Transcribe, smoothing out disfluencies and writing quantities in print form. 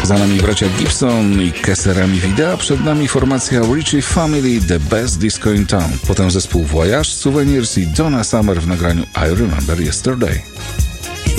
Za nami bracia Gibson i Keserami Vida, przed nami formacja Ritchie Family, The Best Disco in Town. Potem zespół Voyage, Souvenirs i Donna Summer w nagraniu I Remember Yesterday.